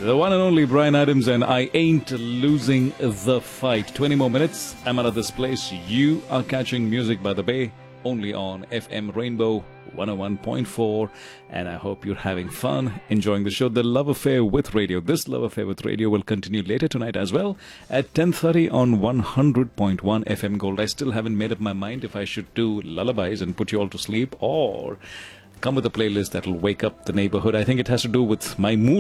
The one and only Brian Adams and I Ain't Losing the Fight. 20 more minutes. I'm out of this place. You are catching Music by the Bay only on FM Rainbow 101.4, and I hope you're having fun enjoying the show. The Love Affair with Radio. This Love Affair with Radio will continue later tonight as well at 10:30 on 100.1 FM Gold. I still haven't made up my mind if I should do lullabies and put you all to sleep or come with a playlist that'll wake up the neighborhood. I think it has to do with my mood